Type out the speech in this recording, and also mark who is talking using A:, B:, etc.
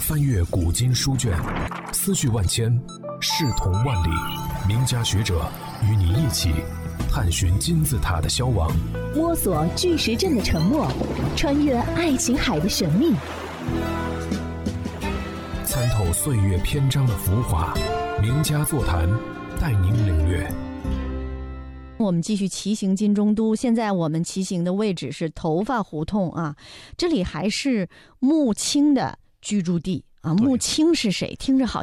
A: 翻阅古今书卷，思绪万千，视同万里。名家学者与你一起探寻金字塔的消亡，
B: 摸索巨石阵的沉默，穿越爱琴海的神秘，
A: 参透岁月篇章的浮华。名家座谈，带您领略。
C: 我们继续骑行金中都，现在我们骑行的位置是头发胡同啊，这里还是穆青的居住地啊。穆青是谁？听着好